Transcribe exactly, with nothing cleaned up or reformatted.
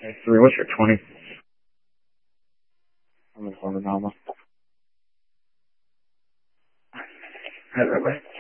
Hey, three, what's your twenty? I'm in Florida, Alma. Hey, everybody.